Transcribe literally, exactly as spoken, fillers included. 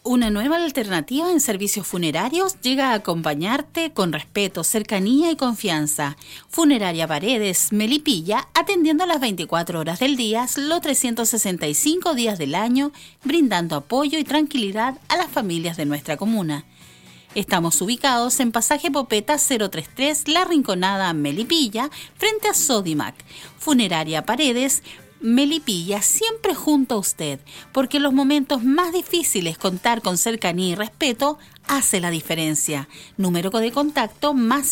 Una nueva alternativa en servicios funerarios llega a acompañarte con respeto, cercanía y confianza. Funeraria Paredes, Melipilla, atendiendo a las veinticuatro horas del día, los trescientos sesenta y cinco días del año, brindando apoyo y tranquilidad a las familias de nuestra comuna. Estamos ubicados en Pasaje Popeta cero treinta y tres, La Rinconada, Melipilla, frente a Sodimac. Funeraria Paredes, Melipilla, siempre junto a usted, porque en los momentos más difíciles contar con cercanía y respeto hace la diferencia. Número de contacto más